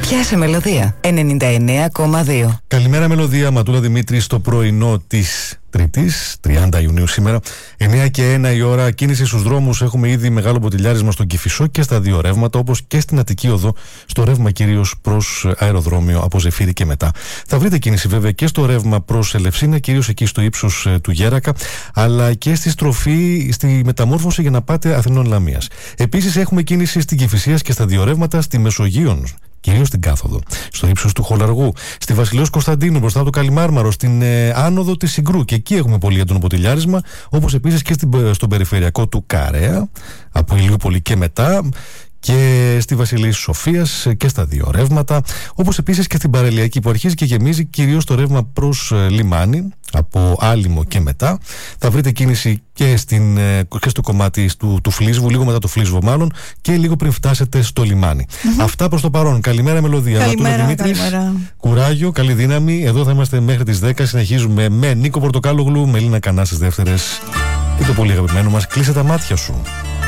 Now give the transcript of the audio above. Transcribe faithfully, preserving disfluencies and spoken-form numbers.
Πιάσε Μελωδία ενενήντα εννέα κόμμα δύο. Καλημέρα Μελωδία, Ματούλα Δημήτρη, στο πρωινό της Τρίτης, τριάντα Ιουνίου σήμερα, εννέα και ένα η ώρα. Κίνηση στους δρόμους. Έχουμε ήδη μεγάλο ποτηλιάρισμα στον Κηφισό και στα δύο ρεύματα, όπως και στην Αττική Οδό, στο ρεύμα κυρίως προς αεροδρόμιο από Ζεφύρι και μετά. Θα βρείτε κίνηση βέβαια και στο ρεύμα προς Ελευσίνα, κυρίως εκεί στο ύψος ε, του Γέρακα, αλλά και στη στροφή, στη μεταμόρφωση για να πάτε Αθηνών Λαμίας. Επίσης έχουμε κίνηση στην Κηφισίας και στα δύο ρεύματα, στη Μεσογείων, κυρίως στην κάθοδο, στο ύψος του Χολαργού, στη Βασιλέως Κωνσταντίνου, μπροστά από το Καλιμάρμαρο, στην ε, άνοδο της Συγκρού. Και εκεί έχουμε πολύ έντονο ποτηλιάρισμα, όπως επίσης και στην, στον περιφερειακό του Καρέα, από Ηλιούπολη και μετά, και στη Βασιλής Σοφίας και στα δύο ρεύματα, όπως επίσης και στην Παραλιακή που αρχίζει και γεμίζει κυρίως το ρεύμα προς ε, λιμάνι, από Άλυμο και μετά. Θα βρείτε κίνηση και, στην, και στο κομμάτι του, του Φλίσβου, λίγο μετά το Φλίσβο μάλλον, και λίγο πριν φτάσετε στο λιμάνι. Mm-hmm. Αυτά προς το παρόν. Καλημέρα Μελωδία. Καλημέρα, Δημήτρης, καλημέρα. Κουράγιο, καλή δύναμη. Εδώ θα είμαστε μέχρι τις δέκα. Συνεχίζουμε με Νίκο Πορτοκάλογλου, Μελίνα Κανά στις δεύτερες και το πολύ αγαπημένο μας Κλείσε τα μάτια σου.